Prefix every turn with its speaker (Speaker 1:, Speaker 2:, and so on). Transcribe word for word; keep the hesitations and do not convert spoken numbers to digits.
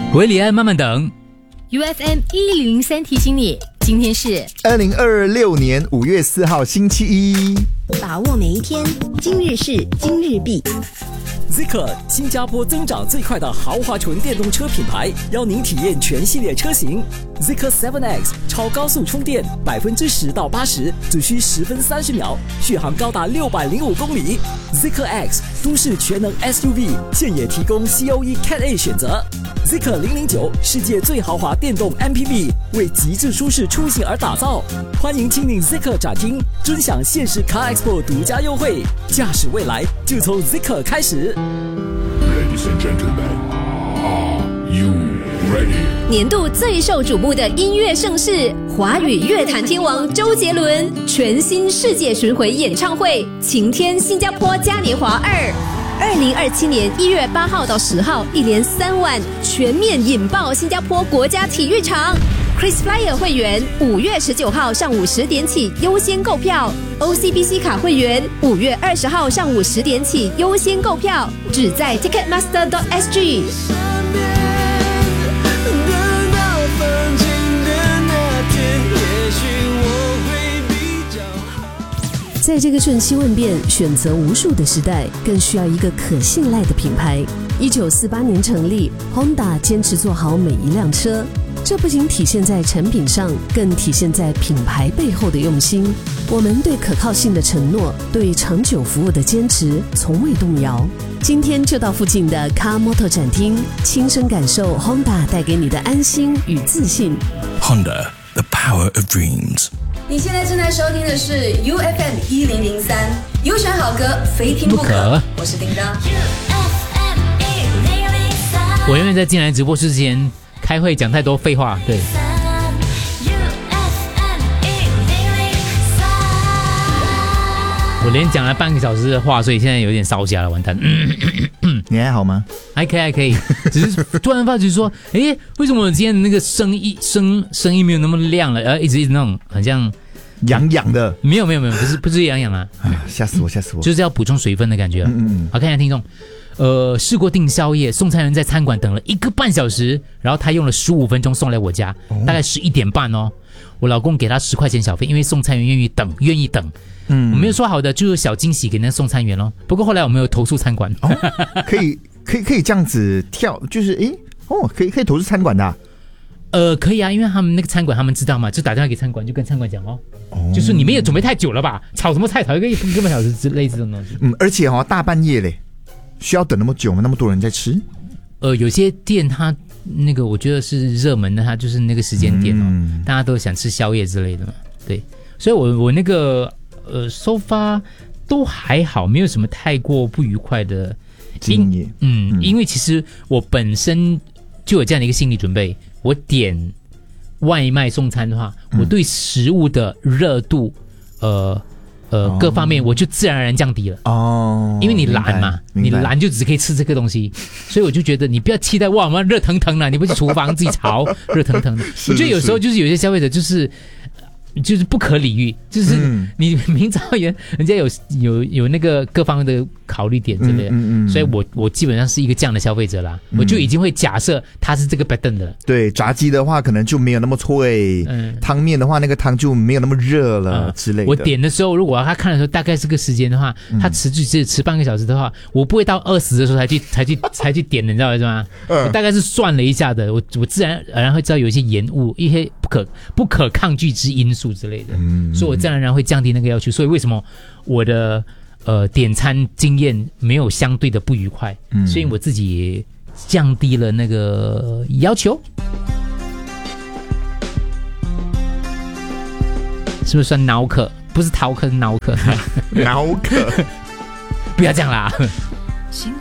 Speaker 1: 维里安，慢慢等。
Speaker 2: U F M 一零零三提醒你，今天是
Speaker 3: 二零二六年五月四号星期一，
Speaker 4: 把握每一天，今日事今日毕。
Speaker 5: Zeekr 新加坡增长最快的豪华纯电动车品牌，邀您体验全系列车型。Zeekr 七 X 超高速充电，百分之十到八十只需十分三十秒，续航高达六百零五公里。Zeekr X 都市全能 S U V 现也提供 C O E Cat A 选择。Zeekr 零零九世界最豪华电动 M P V， 为极致舒适出行而打造。欢迎亲临 Zeekr 展厅，尊享现实 Car Expo 独家优惠，驾驶未来就从 Zeekr 开始。
Speaker 6: Ladies and gentlemen, are you ready?
Speaker 7: 年度最受瞩目的音乐盛事，华语乐坛天王周杰伦全新世界巡回演唱会《晴天新加坡嘉年华二》，二零二七年一月八号到十号，一连三晚全面引爆新加坡国家体育场。KrisFlyer 会员五月十九号上午十点起优先购票 ，O C B C 卡会员五月二十号上午十点起优先购票，只在 Ticketmaster dot S G。
Speaker 8: 在这个瞬息万变、选择无数的时代，更需要一个可信赖的品牌。一九四八年成立 ，Honda 坚持做好每一辆车。这不仅体现在产品上，更体现在品牌背后的用心。我们对可靠性的承诺，对长久服务的坚持，从未动摇。今天就到附近的 Car Motor 展厅，亲身感受 Honda 带给你的安心与自信。
Speaker 6: Honda, the power of dreams.
Speaker 9: 你现在正在收听的是 U F M 一零零三，优选好歌，非听不可。
Speaker 1: 不可
Speaker 9: 我是叮当。
Speaker 1: 我永远在进来直播室之前开会讲太多废话，对。我连讲了半个小时的话，所以现在有点烧瞎了，完蛋。
Speaker 3: 你还好吗？
Speaker 1: 还可以，还可以，只是突然发觉说，诶，为什么我今天的那个声音声声音没有那么亮了？然后一直一直那种很像
Speaker 3: 痒痒的。
Speaker 1: 没有没有没有，不是不是痒痒啊，
Speaker 3: 吓死我吓死我！
Speaker 1: 就是要补充水分的感觉。嗯嗯。好，看一下听众。呃，试过订宵夜，送餐人在餐馆等了一个半小时，然后他用了十五分钟送来我家，哦、大概十一点半哦。我老公给他十块钱小费，因为送餐员愿意等，愿意等。嗯，我没有说好的，就是小惊喜给那送餐员咯。不过后来我们有投诉餐馆，
Speaker 3: 哦、可以可以可以这样子跳，就是诶哦，可以可以投诉餐馆的、啊。
Speaker 1: 呃，可以啊，因为他们那个餐馆他们知道嘛，就打电话给餐馆，就跟餐馆讲哦，哦就是你们也准备太久了吧，炒什么菜炒一个一个半小时之类这种东西。
Speaker 3: 嗯，而且哦，大半夜嘞。需要等那么久吗？那么多人在吃？
Speaker 1: 呃，有些店它那个我觉得是热门的，它就是那个时间点哦，嗯、大家都想吃宵夜之类的嘛。对，所以我我那个呃收发都还好，没有什么太过不愉快的
Speaker 3: 经验。
Speaker 1: 嗯，嗯因为其实我本身就有这样的一个心理准备，我点外卖送餐的话，嗯、我对食物的热度，呃。呃，哦、各方面我就自然而然降低了哦，因为你懒嘛，你懒就只可以吃这个东西，所以我就觉得你不要期待哇，我们热腾腾了，你不去厨房自己炒热腾腾的。我觉得有时候就是有些消费者就是就是不可理喻，就是你明知道人人家有有有那个各方的考虑点之类的，嗯嗯嗯、所以我我基本上是一个这样的消费者啦，嗯、我就已经会假设他是这个 pattern 的。
Speaker 3: 对，炸鸡的话可能就没有那么脆，嗯、汤面的话那个汤就没有那么热了、嗯、之类的。
Speaker 1: 我点的时候，如果他看的时候大概这个时间的话，嗯、他持续吃吃半个小时的话，我不会到饿死的时候才去才去才去点的，你知道为什么吗？嗯、我大概是算了一下的，我我自然而然会知道有一些延误，一些不可不可抗拒之因素之类的。嗯所以我自然而然会降低那个要求，所以为什么我的呃点餐经验没有相对的不愉快？嗯，所以我自己也降低了那个要求，是不是算孬客？不是饕客，是孬客，
Speaker 3: 孬客，
Speaker 1: 不要这样啦。